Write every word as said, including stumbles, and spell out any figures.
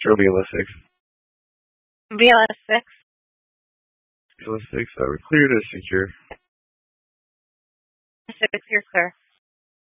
Sure, B L S six. B L S six. B L S six, uh, we're clear to secure. Six, you're clear.